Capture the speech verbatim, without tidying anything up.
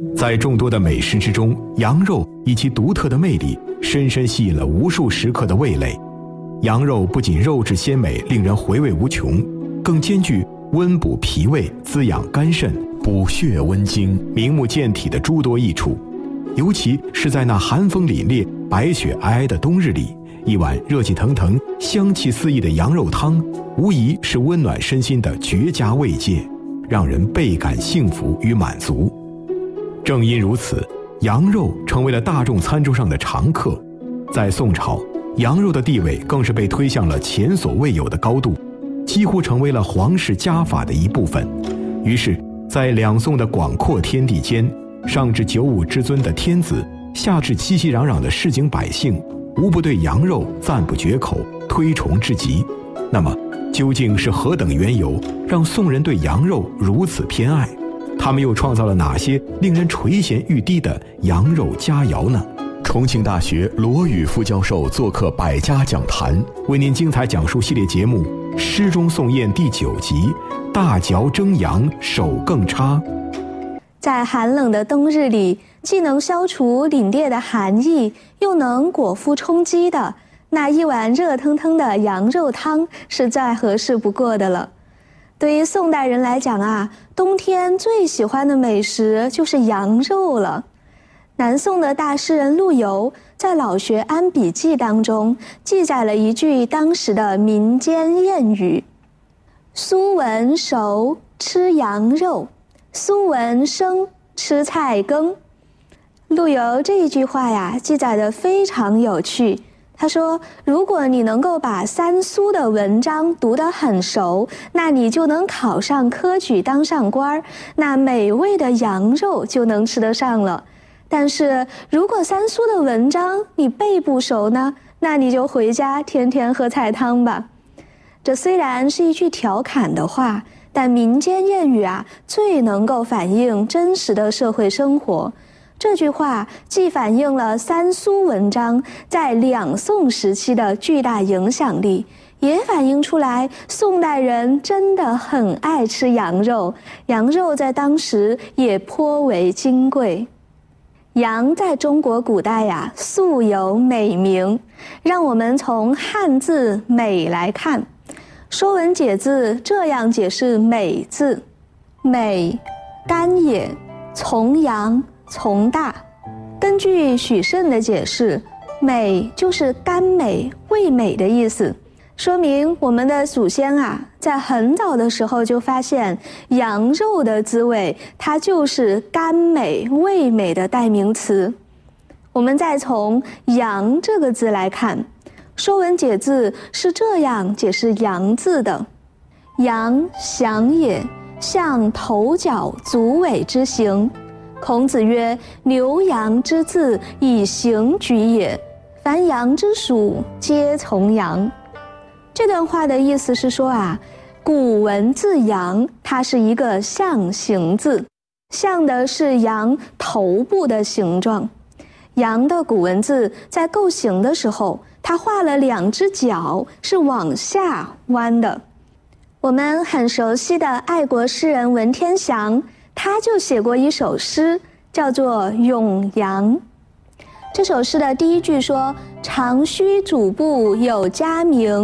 在众多的美食之中，羊肉以其独特的魅力，深深吸引了无数食客的味蕾。羊肉不仅肉质鲜美，令人回味无穷，更兼具温补脾胃、滋养肝肾、补血温经、明目健体的诸多益处。尤其是在那寒风凛冽、白雪皑皑的冬日里，一碗热气腾腾、香气四溢的羊肉汤，无疑是温暖身心的绝佳慰藉，让人倍感幸福与满足。正因如此，羊肉成为了大众餐桌上的常客。在宋朝，羊肉的地位更是被推向了前所未有的高度，几乎成为了皇室家法的一部分。于是，在两宋的广阔天地间，上至九五之尊的天子，下至熙熙攘攘的市井百姓，无不对羊肉赞不绝口，推崇至极。那么，究竟是何等缘由，让宋人对羊肉如此偏爱？他们又创造了哪些令人垂涎欲滴的羊肉佳肴呢？重庆大学罗宇副教授做客百家讲坛，为您精彩讲述系列节目《诗中颂宴》第九集：大嚼蒸羊手更差。 在寒冷的冬日里，既能消除凛冽的寒意，又能果腹充饥的那一碗热腾腾的羊肉汤是再合适不过的了。对于宋代人来讲啊，冬天最喜欢的美食就是羊肉了。南宋的大诗人陆游在《老学庵笔记》当中记载了一句当时的民间谚语：苏闻熟吃羊肉，苏闻生吃菜羹。陆游这一句话呀，记载得非常有趣。他说，如果你能够把三苏的文章读得很熟，那你就能考上科举当上官，那美味的羊肉就能吃得上了。但是如果三苏的文章你背不熟呢，那你就回家天天喝菜汤吧。这虽然是一句调侃的话，但民间谚语啊，最能够反映真实的社会生活。这句话既反映了三苏文章在两宋时期的巨大影响力，也反映出来宋代人真的很爱吃羊肉，羊肉在当时也颇为金贵。羊在中国古代呀、啊，素有美名，让我们从汉字美来看。《说文解字》这样解释美字：美，甘也，从羊，从大。根据许慎的解释，美就是甘美、味美的意思，说明我们的祖先啊，在很早的时候就发现羊肉的滋味，它就是甘美、味美的代名词。我们再从羊这个字来看，《说文解字》是这样解释羊字的：羊，祥也，象头角足尾之形。孔子曰：牛羊之字，以形举也。凡羊之属，皆从羊。这段话的意思是说啊，古文字羊，它是一个象形字，象的是羊头部的形状。羊的古文字在构形的时候，它画了两只脚，是往下弯的。我们很熟悉的爱国诗人文天祥，他就写过一首诗，叫做《咏羊》。这首诗的第一句说：长须主簿有佳名，